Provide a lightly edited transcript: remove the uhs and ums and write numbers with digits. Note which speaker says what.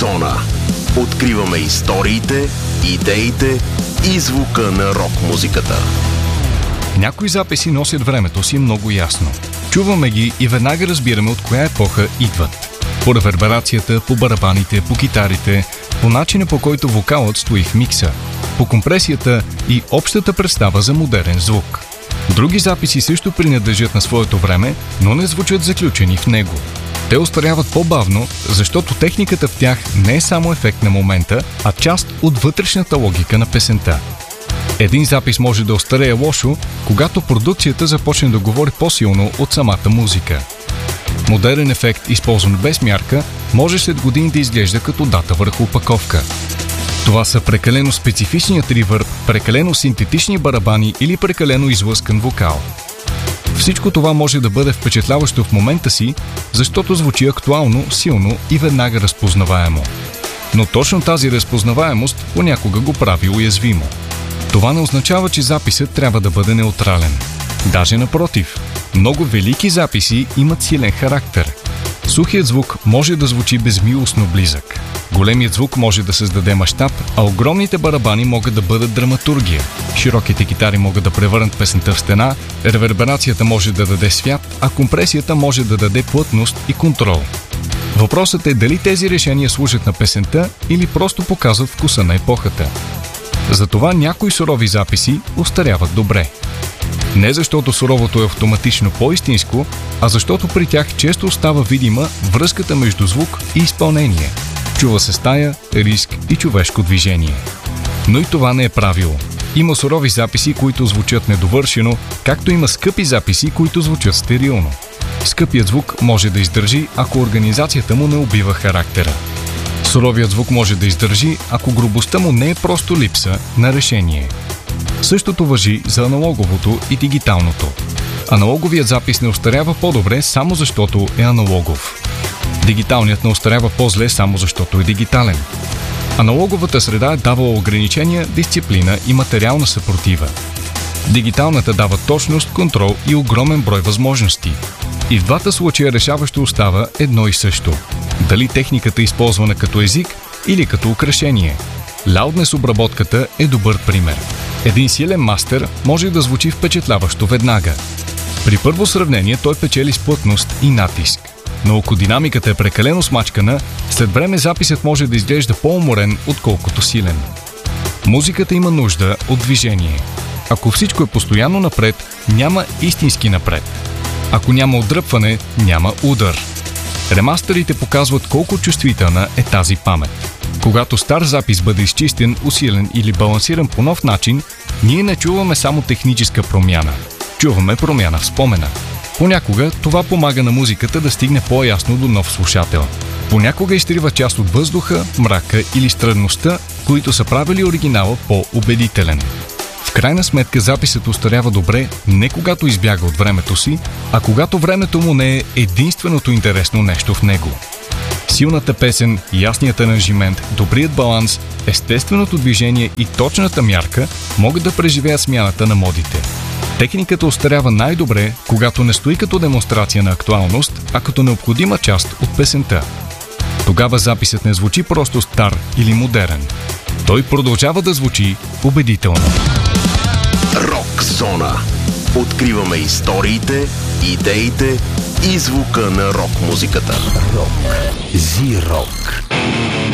Speaker 1: Зона. Откриваме историите, идеите и звука на рок-музиката.
Speaker 2: Някои записи носят времето си много ясно. Чуваме ги и веднага разбираме от коя епоха идват. По реверберацията, по барабаните, по китарите, по начина по който вокалът стои в микса, по компресията и общата представа за модерен звук. Други записи също принадлежат на своето време, но не звучат заключени в него. Те остаряват по-бавно, защото техниката в тях не е само ефект на момента, а част от вътрешната логика на песента. Един запис може да остарее лошо, когато продукцията започне да говори по-силно от самата музика. Модерен ефект, използван без мярка, може след години да изглежда като дата върху опаковка. Това са прекалено специфичният ревърб, прекалено синтетични барабани или прекалено излъскан вокал. Всичко това може да бъде впечатляващо в момента си, защото звучи актуално, силно и веднага разпознаваемо. Но точно тази разпознаваемост понякога го прави уязвимо. Това не означава, че записът трябва да бъде неутрален. Даже напротив, много велики записи имат силен характер. Сухият звук може да звучи безмилостно близък. Големият звук може да създаде мащаб, а огромните барабани могат да бъдат драматургия. Широките китари могат да превърнат песента в стена, реверберацията може да даде свят, а компресията може да даде плътност и контрол. Въпросът е дали тези решения служат на песента или просто показват вкуса на епохата. Затова някои сурови записи остаряват добре. Не защото суровото е автоматично по-истинско, а защото при тях често остава видима връзката между звук и изпълнение. Чува се стая, риск и човешко движение. Но и това не е правило. Има сурови записи, които звучат недовършено, както има скъпи записи, които звучат стерилно. Скъпият звук може да издържи, ако организацията му не убива характера. Суровият звук може да издържи, ако грубостта му не е просто липса на решение. Същото важи за аналоговото и дигиталното. Аналоговият запис не остарява по-добре само защото е аналогов. Дигиталният не остарява по-зле само защото е дигитален. Аналоговата среда е давала ограничения, дисциплина и материална съпротива. Дигиталната дава точност, контрол и огромен брой възможности. И в двата случая решаващо остава едно и също. Дали техниката е използвана като език или като украшение. Лауднес обработката е добър пример. Един силен мастер може да звучи впечатляващо веднага. При първо сравнение той печели с плътност и натиск. Но ако динамиката е прекалено смачкана, след време записът може да изглежда по-уморен, отколкото силен. Музиката има нужда от движение. Ако всичко е постоянно напред, няма истински напред. Ако няма отдръпване, няма удар. Ремастерите показват колко чувствителна е тази памет. Когато стар запис бъде изчистен, усилен или балансиран по нов начин, ние не чуваме само техническа промяна. Чуваме промяна в спомена. Понякога това помага на музиката да стигне по-ясно до нов слушател. Понякога изтрива част от въздуха, мрака или странността, които са правили оригинала по-убедителен. В крайна сметка записът остарява добре не когато избяга от времето си, а когато времето му не е единственото интересно нещо в него. Силната песен, ясният аранжимент, добрият баланс, естественото движение и точната мярка могат да преживеят смяната на модите. Техниката остарява най-добре, когато не стои като демонстрация на актуалност, а като необходима част от песента. Тогава записът не звучи просто стар или модерен. Той продължава да звучи убедително.
Speaker 1: Рок Зона. Откриваме историите, идеите и звука на рок-музиката. Рок. Зи-рок.